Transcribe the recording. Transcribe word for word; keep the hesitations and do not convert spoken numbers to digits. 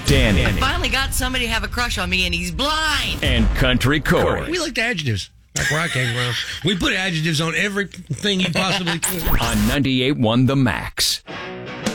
Danny. Finally got somebody to have a crush on me, and he's blind. And Country Corey. We looked at adjectives. Like where I came from. We put adjectives on everything you possibly could. On ninety-eight point one The Max.